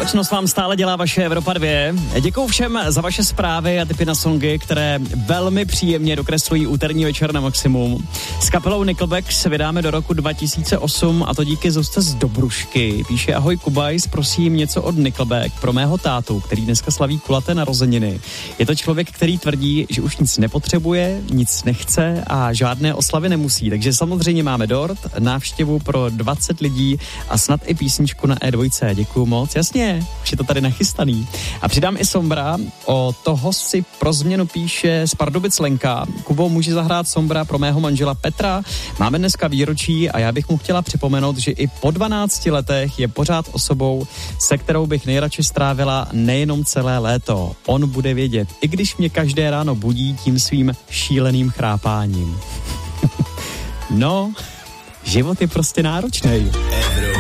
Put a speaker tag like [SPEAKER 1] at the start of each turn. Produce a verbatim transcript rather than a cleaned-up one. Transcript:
[SPEAKER 1] Společnost vám stále dělá vaše Evropa dva. Děkuju všem za vaše zprávy a tipy na songy, které velmi příjemně dokreslují úterní večer na maximum. S kapelou Nickelback se vydáme do roku dva tisíce osm a to díky Zuzce z Dobrušky. Píše: ahoj Kubajs, prosím něco od Nickelback pro mého tátu, který dneska slaví kulaté narozeniny. Je to člověk, který tvrdí, že už nic nepotřebuje, nic nechce a žádné oslavy nemusí. Takže samozřejmě máme dort, návštěvu pro dvacet lidí a snad i písničku na E dva. Děkuju moc. Jasně, už je to tady nachystaný. A přidám i Sombra, o toho si pro změnu píše z Pardubic Lenka. Kubo, může zahrát Sombra pro mého manžela Petra? Máme dneska výročí a já bych mu chtěla připomenout, že i po dvanácti letech je pořád osobou, se kterou bych nejradši strávila nejenom celé léto. On bude vědět, i když mě každé ráno budí tím svým šíleným chrápáním. No, život je prostě náročný.